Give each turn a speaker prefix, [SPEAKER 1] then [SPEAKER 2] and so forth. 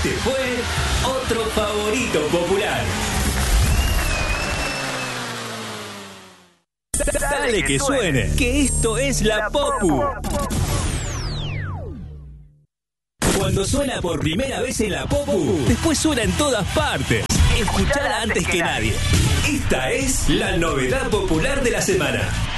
[SPEAKER 1] Este fue otro favorito popular. Dale que suene, que esto es la Popu. Cuando suena por primera vez en la Popu, después suena en todas partes. Escuchala antes que nadie. Esta es la novedad popular de la semana.